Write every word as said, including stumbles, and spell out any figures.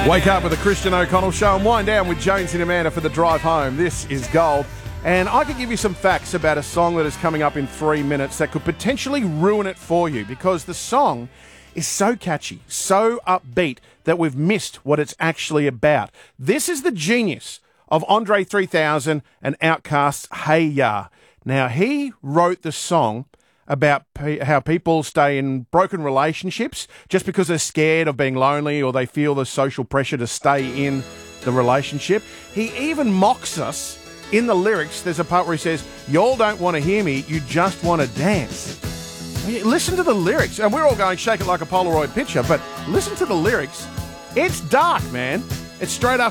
Wake up with the Christian O'Connell Show and wind down with Jones and Amanda for the drive home. This is gold. And I could give you some facts about a song that is coming up in three minutes that could potentially ruin it for you, because the song is so catchy, so upbeat, that we've missed what it's actually about. This is the genius of Andre three thousand and Outkast's Hey Ya. Now, he wrote the song about pe- how people stay in broken relationships just because they're scared of being lonely or they feel the social pressure to stay in the relationship. He even mocks us in the lyrics. There's a part where he says, "Y'all don't want to hear me, you just want to dance." I mean, listen to the lyrics. And we're all going, shake it like a Polaroid picture, but listen to the lyrics. It's dark, man. It's straight up